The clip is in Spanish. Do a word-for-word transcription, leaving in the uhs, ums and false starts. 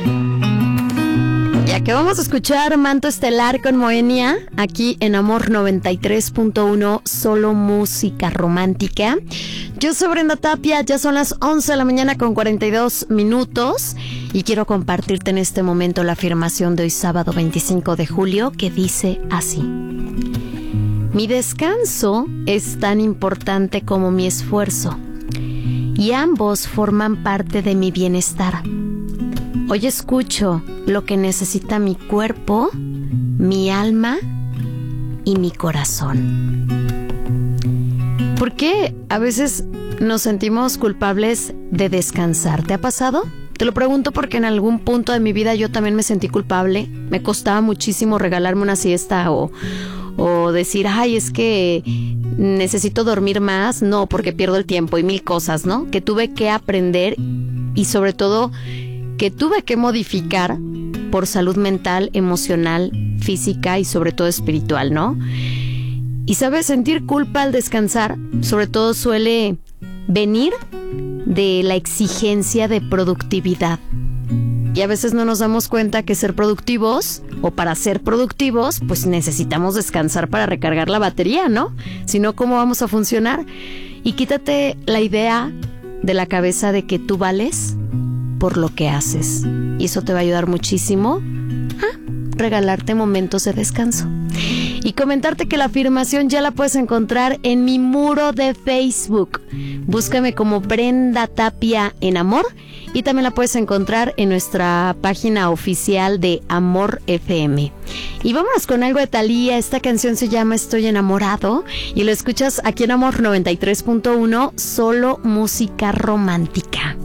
Ya que vamos a escuchar Manto Estelar con Moenia, aquí en Amor noventa y tres punto uno, solo música romántica. Yo soy Brenda Tapia, ya son las once de la mañana con cuarenta y dos minutos y quiero compartirte en este momento la afirmación de hoy sábado veinticinco de julio que dice así: mi descanso es tan importante como mi esfuerzo y ambos forman parte de mi bienestar. Hoy escucho lo que necesita mi cuerpo, mi alma y mi corazón. ¿Por qué a veces nos sentimos culpables de descansar? ¿Te ha pasado? Te lo pregunto porque en algún punto de mi vida yo también me sentí culpable. Me costaba muchísimo regalarme una siesta o, o decir, ay, es que necesito dormir más. No, porque pierdo el tiempo y mil cosas, ¿no? Que tuve que aprender y sobre todo que tuve que modificar por salud mental, emocional, física y sobre todo espiritual, ¿no? Y sabes, sentir culpa al descansar, sobre todo suele venir de la exigencia de productividad. Y a veces no nos damos cuenta que ser productivos, o para ser productivos, pues necesitamos descansar para recargar la batería, ¿no? Si no, ¿cómo vamos a funcionar? Y quítate la idea de la cabeza de que tú vales por lo que haces. Y eso te va a ayudar muchísimo a regalarte momentos de descanso. Y comentarte que la afirmación ya la puedes encontrar en mi muro de Facebook. Búscame como Brenda Tapia en Amor y también la puedes encontrar en nuestra página oficial de Amor F M. Y vámonos con algo de Thalía. Esta canción se llama Estoy enamorado y lo escuchas aquí en Amor noventa y tres punto uno, solo música romántica.